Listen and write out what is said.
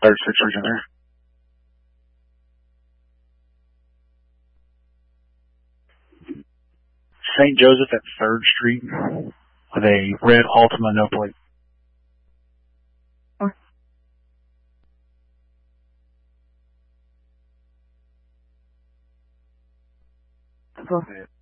Third, 6 Virginia. St. Joseph at 3rd Street with a red Altima no plate. Okay.